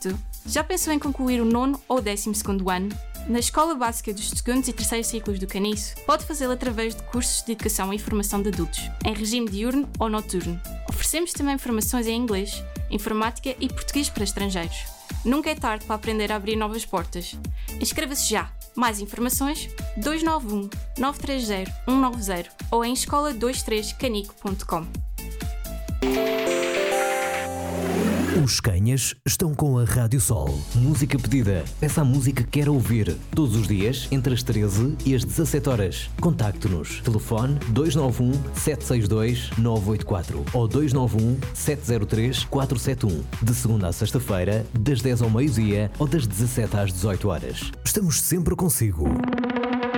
resto, já pensou em concluir o 9º ou 12º ano? Na Escola Básica dos 2º e 3º ciclos do Caniço, pode fazê-lo através de cursos de educação e formação de adultos, em regime diurno ou noturno. Oferecemos também formações em inglês, informática e português para estrangeiros. Nunca é tarde para aprender a abrir novas portas. Inscreva-se já! Mais informações 291 930 190 ou em escola23canico.com. Os Canhas estão com a Rádio Sol. Música pedida. Peça a música que quer ouvir. Todos os dias, entre as 13 e as 17 horas. Contacte-nos. Telefone 291 762 984 ou 291 703 471. De segunda a sexta-feira, das 10 ao meio-dia ou das 17 às 18 horas. Estamos sempre consigo.